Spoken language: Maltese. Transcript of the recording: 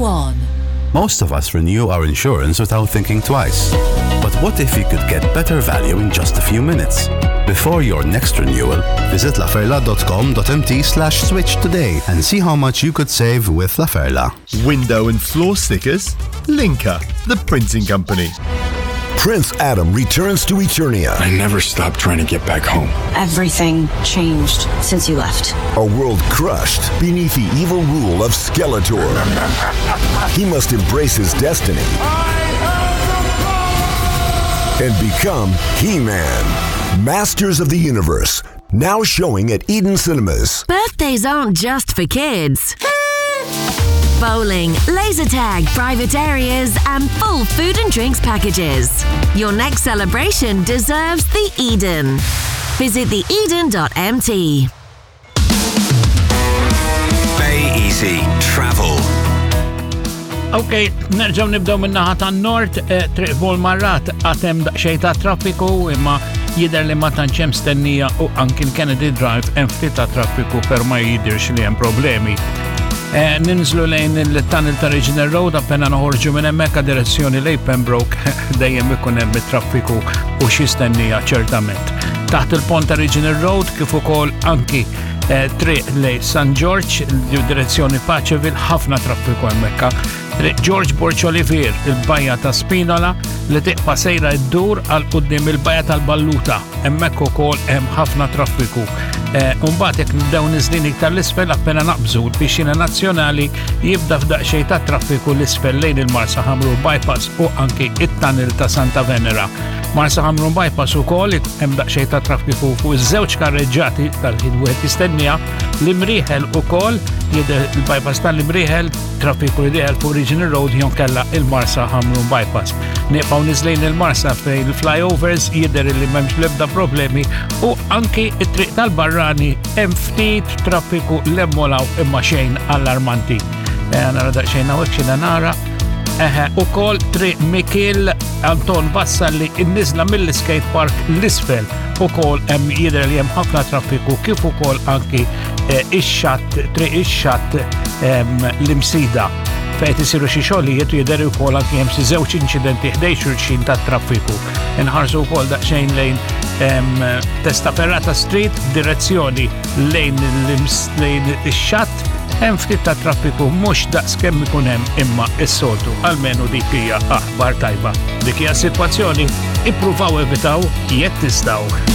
1. Most of us renew our insurance without thinking twice. But what if you could get better value in just a few minutes? Before your next renewal, visit laferla.com.mt/switch today and see how much you could save with Laferla. Window and floor stickers? Linka, the printing company. Prince Adam returns to Eternia. I never stopped trying to get back home. Everything changed since you left. A world crushed beneath the evil rule of Skeletor. He must embrace his destiny and become He-Man. Masters of the Universe, now showing at Eden Cinemas. Birthdays aren't just for kids. Bowling, laser tag, private areas, and full food and drinks packages. Your next celebration deserves the Eden. Visit theeden.mt. Bay Easy Travel. Ok, nerġaw nibdew min-naħa tan-nord, triq Volmarrat għatem daqsxejn ta' traffiku imma jidher li ma tantx hemm stennija u anki l-Kennedy Drive hemm ftit ta' traffiku per ma jidhirx li hemm problemi. Ninżlu lejn il-tunnel ta' Regional Road appena noħorġu minn hemmhekk direzzjoni lejn Pembroke dejjem ikun hemm traffiku u xi stennija ċertament. Taħt il-pont ta' Regional Road kif ukoll anki triq lejn St. George direzzjoni Paċeville ħafna traffiku hemmhekk. Triq George Borch Olivier il-bajja ta' Spinola li tiqpa sejra ddur għal quddiem il-bajja tal-Balluta hemmhekk ukoll hemm ħafna traffiku. Mbagħad jekk nibdew niżlin iktar l-isfel appena naqbżu l-pixxina nazzjonali jibda f'daqsxejn ta' traffiku l-isfel lejn il-Marsa Ħamrun Bypass u anki it-tunnel ta' Santa Venera. Marsa Ħamrun Bypass ukoll hemm daqsxejn ta' traffiku fuq iż-żewġ karreġġati tal-ħin wieħed jistennija l-Imrieħel ukoll jidher il-bypass tal-Imrieħel traffiku li dieħel fuq Regional Road jonkella il-Marsa Ħamrun Bypass. Nieqgħu niżlejn il-Marsa fejn il-flyovers jidher li m'hemmx l-ebda problemi u anki it-triq tal-Barrani hemm ftit traffiku l-emmolaw imma xejn allarmanti. Nara daqsxejn hawnhekk xi nara. Ukoll triq Mikil Anton Vassalli n-niżla mill-skate park l-isfel ukoll hemm jidher li hemm ħafna traffiku kif ukoll anki ix-xatt triq ix-xatt l-imsida fejn isiru xi xogħlijiet u jidher ukoll anki hemm xi żewġ inċidenti ħdej xulxin tat-traffiku. Inħarsu wkoll daqsxejn lejn Testaferrata Street direzzjoni lejn ix-xatt hemm ftit ta' traffiku mhux daqskemm ikun hemm imma s-soltu almenu dik hija aħbar tajba. Dik hija s-sitwazzjoni ippruvaw evitaw jekk tistgħu.